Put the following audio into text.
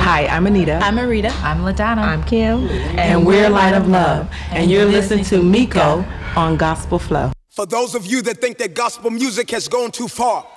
Hi, I'm Anita. I'm Arita. I'm LaDonna. I'm Kim. And we're Light of Love. And you're listening to Miko on Gospel Flow. For those of you that think that gospel music has gone too far,